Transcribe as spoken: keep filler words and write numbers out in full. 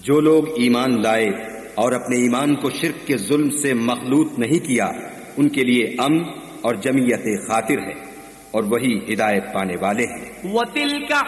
जो लोग ईमान लाए और अपने ईमान को शिर्क के जुल्म से मखलूत नहीं किया, उनके लिए अमन और जमीयत खातिर है और वही हिदायत पाने वाले हैं।